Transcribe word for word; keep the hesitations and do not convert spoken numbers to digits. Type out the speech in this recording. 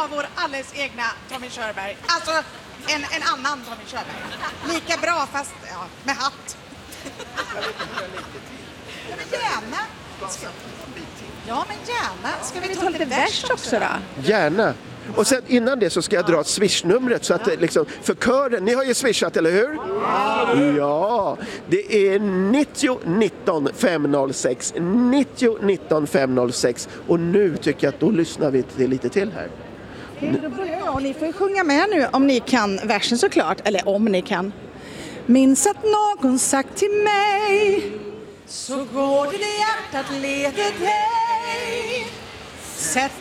vara vår alldeles egna Tommy Körberg. Alltså en, en annan Tommy Körberg. Lika bra fast ja, med hatt. Ja, men gärna. Ja, men gärna. Ska vi ta lite vers också då? Gärna. Och sen innan det så ska jag dra swishnumret så att det liksom, för kören, ni har ju swishat, eller hur? Ja, det är nittio nitton femhundrasex, nittio nitton femhundrasex, och nu tycker jag att då lyssnar vi till lite till här. Då börjar jag och ni får sjunga med nu om ni kan versen såklart, eller om ni kan. Minns att någon sagt till mig, så går det i hjärtat leder dig. Sätt